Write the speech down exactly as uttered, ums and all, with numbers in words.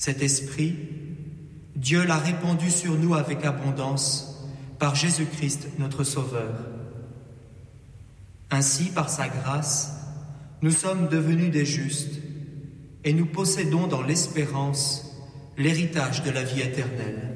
Cet esprit, Dieu l'a répandu sur nous avec abondance par Jésus-Christ notre Sauveur. Ainsi, par sa grâce, nous sommes devenus des justes et nous possédons dans l'espérance l'héritage de la vie éternelle.